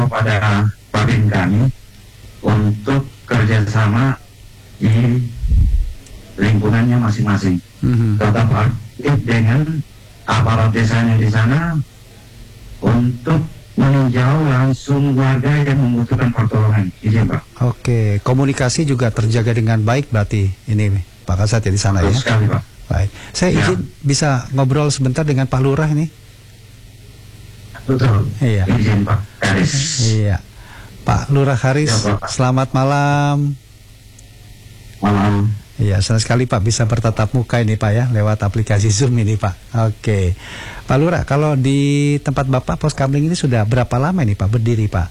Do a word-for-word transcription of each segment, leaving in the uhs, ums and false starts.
kepada Babin kami untuk kerjasama di lingkungannya masing-masing. Mm-hmm. Tetap aktif dengan aparat desanya di sana untuk meninjau langsung warga yang membutuhkan pertolongan. Izin Pak. Oke, komunikasi juga terjaga dengan baik berarti ini Pak Kasat ya di sana. Betul ya. Sekali Pak. Baik, saya ya. izin bisa ngobrol sebentar dengan Pak Lurah ini. Betul. Iya. Izin Pak Haris. Iya. Pak Lurah Haris, ya, Pak. Selamat malam. Malam. Iya, senang sekali Pak bisa bertatap muka ini Pak ya, lewat aplikasi Zoom ini Pak. Oke. Pak Lurah, kalau di tempat Bapak pos kamling ini sudah berapa lama ini Pak berdiri Pak?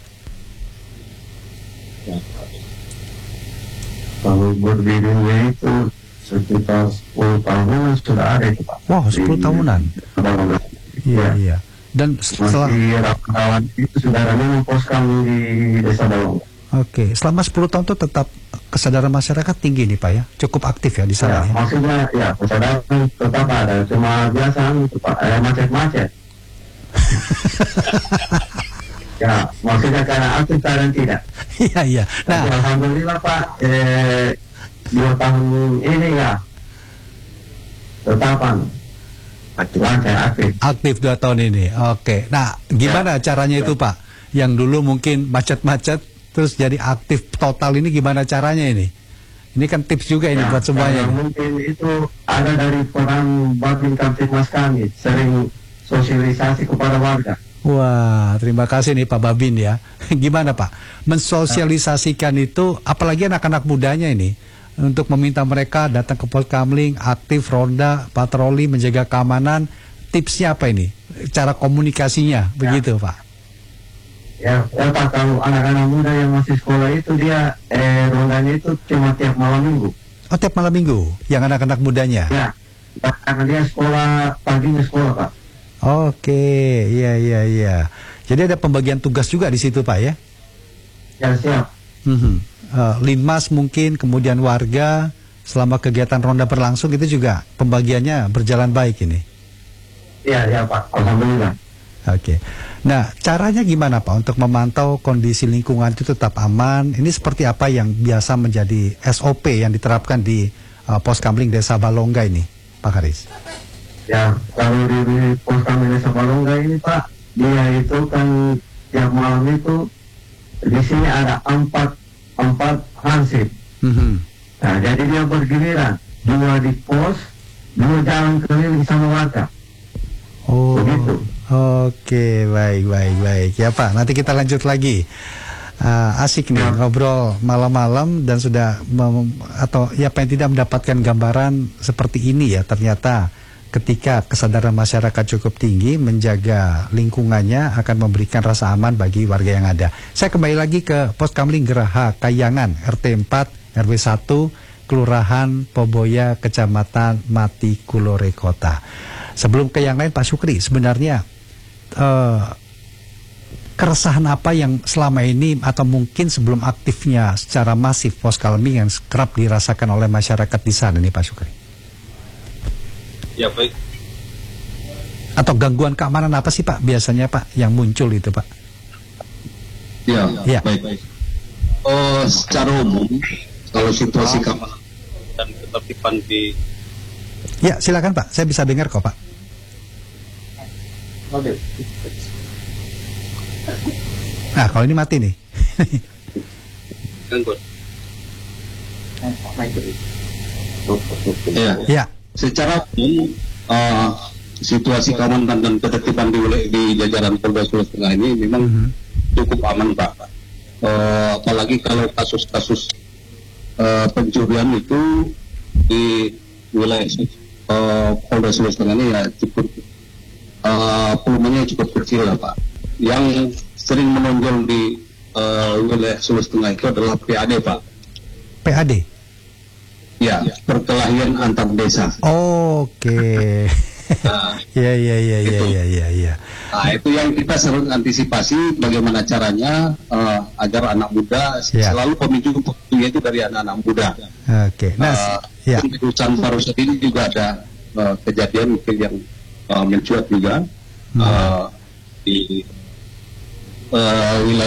Ya, kalau berdiri itu sekitar sepuluh tahun sudah ada itu Pak. Wow, sepuluh tahunan. Iya, ya. iya. Dan setelah kawan itu sudah ada pos kamling di Desa Balonga. Oke, selama sepuluh tahun itu tetap kesadaran masyarakat tinggi nih Pak ya, cukup aktif ya di sana. Ya, ya. Maksudnya ya kesadaran tetap ada, cuma biasa itu Pak, ada macet-macet. Ya, maksudnya karena aktif kadang tidak. Iya iya. Nah, tapi alhamdulillah Pak, eh, dua tahun ini ya tetapan lancar aktif. Aktif dua tahun ini. Oke. Nah, gimana ya. caranya ya. itu Pak? Yang dulu mungkin macet-macet terus jadi aktif total ini gimana caranya ini? Ini kan tips juga ini ya, buat semuanya. Mungkin itu ada dari peran Babin Kamtibmas kami, sering sosialisasi kepada warga. Wah, terima kasih nih Pak Babin ya. Gimana Pak? Mensosialisasikan itu, apalagi anak-anak mudanya ini, untuk meminta mereka datang ke pos kamling, aktif ronda, patroli, menjaga keamanan. Tipsnya apa ini? Cara komunikasinya, ya. begitu Pak? Ya, ya Pak, kalau anak-anak muda yang masih sekolah itu dia eh, rondanya itu cuma tiap malam minggu. Oh, tiap malam minggu? Yang anak-anak mudanya? Ya, karena dia sekolah, paginya sekolah Pak. Oke, iya iya iya. Jadi ada pembagian tugas juga di situ Pak ya? Ya, siap. Mm-hmm. uh, Linmas mungkin, kemudian warga, selama kegiatan ronda berlangsung itu juga pembagiannya berjalan baik ini? Iya, ya Pak, alhamdulillah. Oke. Nah, caranya gimana Pak untuk memantau kondisi lingkungan itu tetap aman? Ini seperti apa yang biasa menjadi S O P yang diterapkan di uh, pos kamling Desa Balonga ini, Pak Haris? Ya, kalau di, di pos kamling Desa Balonga ini Pak, dia itu kan tiap malam itu di sini ada empat empat hansip. Mm-hmm. Nah, jadi dia bergiliran, dua di pos, dua jalan keliling sama warga. Oh. Begitu. Oke, baik, baik, baik. Ya Pak, nanti kita lanjut lagi. Uh, asik nih ya. ngobrol malam-malam dan sudah mem atau ya paling tidak mendapatkan gambaran seperti ini ya. Ternyata ketika kesadaran masyarakat cukup tinggi menjaga lingkungannya akan memberikan rasa aman bagi warga yang ada. Saya kembali lagi ke pos kamling Geraha Kayangan R T empat R W satu Kelurahan Poboya Kecamatan Mati Kulore Kota. Sebelum ke yang lain Pak Sukri, sebenarnya Uh, keresahan apa yang selama ini atau mungkin sebelum aktifnya secara masif pos kamling yang kerap dirasakan oleh masyarakat di sana nih Pak Sukri? Ya baik. Atau gangguan keamanan apa sih Pak biasanya Pak yang muncul itu Pak? Ya, ya. baik. Oh, secara umum kalau situasi oh. keamanan dan ketertiban di. Ya silakan Pak, saya bisa dengar kok Pak. Oke. Nah, kalau ini mati nih. Gangguan. Ya. Ya. Secara umum uh, situasi keamanan dan ketertiban di, di jajaran Polda Sulawesi Tengah ini memang mm-hmm. cukup aman Pak. Uh, apalagi kalau kasus-kasus uh, pencurian itu di wilayah uh, Polda Sulawesi Tengah ini ya cukup Uh, volumenya cukup kecil lah Pak. Yang sering menonjol di uh, wilayah Sulawesi Tengah itu adalah P A D Pak. P A D? Ya, perkelahian antar desa. Oh, oke. Okay. Nah, ya ya ya ya ya ya ya. Nah, itu yang kita sering antisipasi bagaimana caranya uh, agar anak muda ya. Selalu pemicu pemicunya itu dari anak-anak muda. Oke. Okay. Nah, uh, ya. Urusan baru saat ini juga ada uh, kejadian mungkin yang Uh, mencuat juga hmm. uh, di uh, wilayah